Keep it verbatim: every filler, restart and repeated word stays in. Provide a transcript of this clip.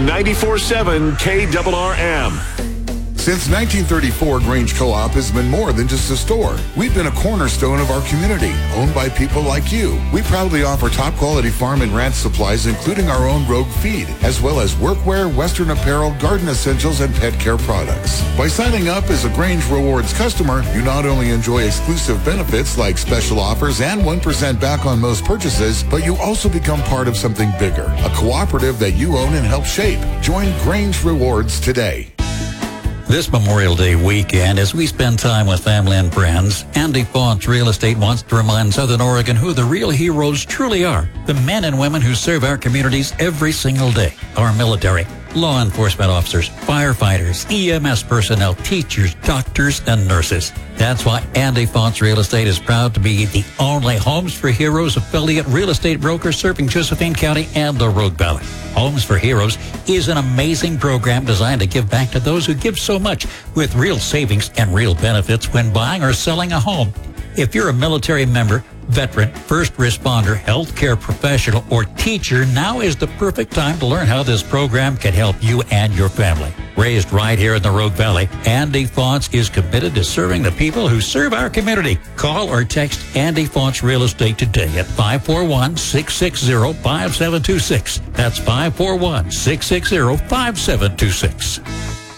ninety-four point seven K R R M. Since nineteen thirty-four, Grange Co-op has been more than just a store. We've been a cornerstone of our community, owned by people like you. We proudly offer top-quality farm and ranch supplies, including our own Rogue feed, as well as workwear, Western apparel, garden essentials, and pet care products. By signing up as a Grange Rewards customer, you not only enjoy exclusive benefits like special offers and one percent back on most purchases, but you also become part of something bigger, a cooperative that you own and help shape. Join Grange Rewards today. This Memorial Day weekend, as we spend time with family and friends, Andy Fonts Real Estate wants to remind Southern Oregon who the real heroes truly are. The men and women who serve our communities every single day. Our military, law enforcement officers, firefighters, E M S personnel, teachers, doctors, and nurses. That's why Andy Fonts Real Estate is proud to be the only Homes for Heroes affiliate real estate broker serving Josephine County and the Rogue Valley. Homes for Heroes is an amazing program designed to give back to those who give so much with real savings and real benefits when buying or selling a home. If you're a military member, veteran, first responder, healthcare professional, or teacher, now is the perfect time to learn how this program can help you and your family. Raised right here in the Rogue Valley, Andy Fonts is committed to serving the people who serve our community. Call or text Andy Fonts Real Estate today at five four one, six six zero, five seven two six. That's five four one, six six zero, five seven two six.